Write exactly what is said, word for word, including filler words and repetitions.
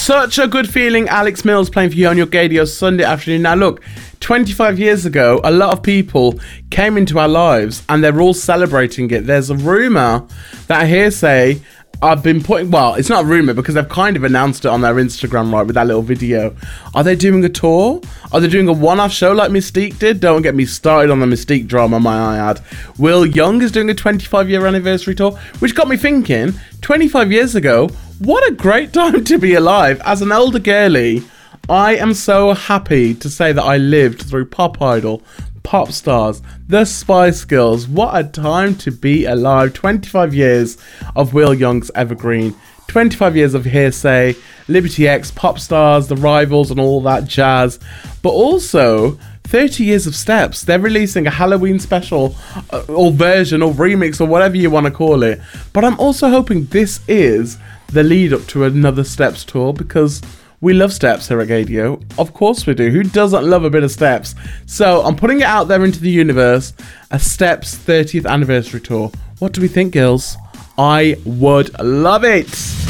Such a good feeling. Alex Mills playing for you on your Gaydio Sunday afternoon. Now look, twenty-five years ago, a lot of people came into our lives and they're all celebrating it. There's a rumour that I hear say I've been putting, well, it's not a rumour because they've kind of announced it on their Instagram, right, with that little video. Are they doing a tour? Are they doing a one-off show like Mystique did? Don't get me started on the Mystique drama, my I add. Will Young is doing a twenty-five year anniversary tour, which got me thinking, twenty-five years ago, what a great time to be alive. As an elder girly, I am so happy to say that I lived through Pop Idol, Pop Stars, the Spice Girls. What a time to be alive. twenty-five years of Will Young's Evergreen. twenty-five years of Hearsay, Liberty X, Pop Stars, The Rivals and all that jazz. But also thirty years of Steps. They're releasing a Halloween special uh, or version or remix or whatever you want to call it. But I'm also hoping this is the lead up to another Steps tour, because we love Steps here at Gaydio. Of course we do. Who doesn't love a bit of Steps? So I'm putting it out there into the universe. A Steps thirtieth anniversary tour. What do we think, girls? I would love it.